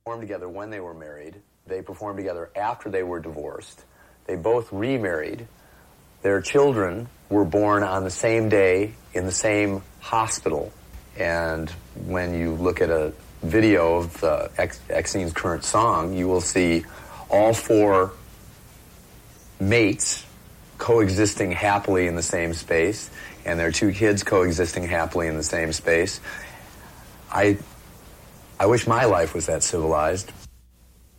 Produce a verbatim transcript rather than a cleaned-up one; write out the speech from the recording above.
performed together when they were married. They performed together after they were divorced. They both remarried. Their children were born on the same day in the same hospital. And when you look at a video of uh, X- Exene's current song, you will see all four mates coexisting happily in the same space, and their two kids coexisting happily in the same space. I I wish my life was that civilized,